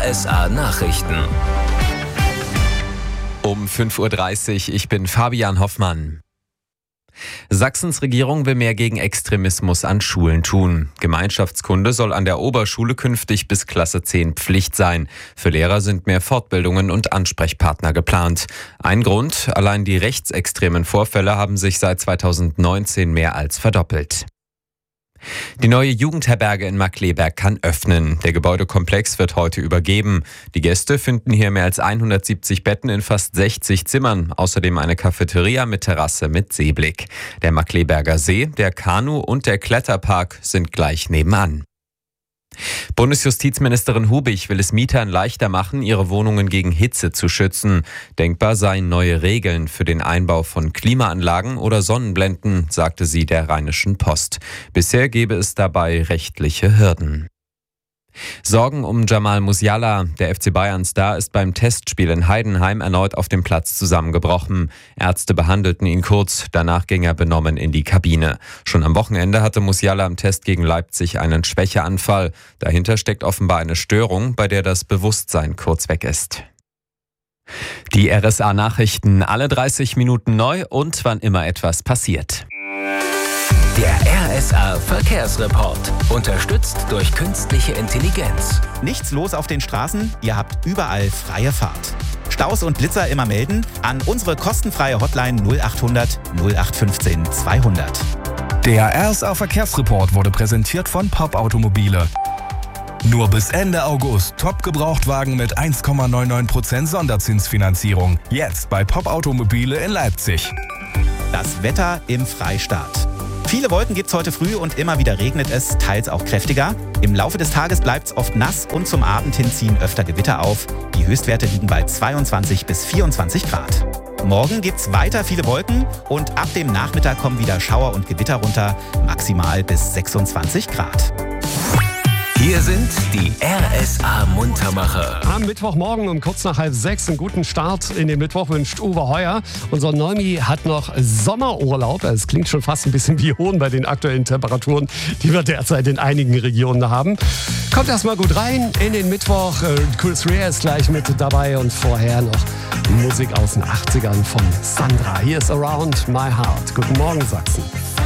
RSA Nachrichten. Um 5:30 Uhr, ich bin Fabian Hoffmann. Sachsens Regierung will mehr gegen Extremismus an Schulen tun. Gemeinschaftskunde soll an der Oberschule künftig bis Klasse 10 Pflicht sein. Für Lehrer sind mehr Fortbildungen und Ansprechpartner geplant. Ein Grund: allein die rechtsextremen Vorfälle haben sich seit 2019 mehr als verdoppelt. Die neue Jugendherberge in Markkleeberg kann öffnen. Der Gebäudekomplex wird heute übergeben. Die Gäste finden hier mehr als 170 Betten in fast 60 Zimmern. Außerdem eine Cafeteria mit Terrasse mit Seeblick. Der Markkleeberger See, der Kanu- und der Kletterpark sind gleich nebenan. Bundesjustizministerin Hubich will es Mietern leichter machen, ihre Wohnungen gegen Hitze zu schützen. Denkbar seien neue Regeln für den Einbau von Klimaanlagen oder Sonnenblenden, sagte sie der Rheinischen Post. Bisher gebe es dabei rechtliche Hürden. Sorgen um Jamal Musiala. Der FC Bayern-Star ist beim Testspiel in Heidenheim erneut auf dem Platz zusammengebrochen. Ärzte behandelten ihn kurz, danach ging er benommen in die Kabine. Schon am Wochenende hatte Musiala im Test gegen Leipzig einen Schwächeanfall. Dahinter steckt offenbar eine Störung, bei der das Bewusstsein kurz weg ist. Die RSA-Nachrichten alle 30 Minuten neu und wann immer etwas passiert. Der RSA Verkehrsreport. Unterstützt durch künstliche Intelligenz. Nichts los auf den Straßen, ihr habt überall freie Fahrt. Staus und Blitzer immer melden an unsere kostenfreie Hotline 0800 0815 200. Der RSA Verkehrsreport wurde präsentiert von Pop Automobile. Nur bis Ende August Top-Gebrauchtwagen mit 1,99% Sonderzinsfinanzierung. Jetzt bei Pop Automobile in Leipzig. Das Wetter im Freistaat. Viele Wolken gibt's heute früh und immer wieder regnet es, teils auch kräftiger. Im Laufe des Tages bleibt's oft nass und zum Abend hin ziehen öfter Gewitter auf. Die Höchstwerte liegen bei 22 bis 24 Grad. Morgen gibt's weiter viele Wolken und ab dem Nachmittag kommen wieder Schauer und Gewitter runter, maximal bis 26 Grad. Hier sind die RSA-Muntermacher. Am Mittwochmorgen um kurz nach 5:30 einen guten Start in den Mittwoch wünscht Uwe Heuer. Unser Neumi hat noch Sommerurlaub. Es klingt schon fast ein bisschen wie Hohn bei den aktuellen Temperaturen, die wir derzeit in einigen Regionen haben. Kommt erstmal gut rein in den Mittwoch. Cool 3 ist gleich mit dabei und vorher noch Musik aus den 80ern von Sandra. Hier ist Around My Heart. Guten Morgen, Sachsen.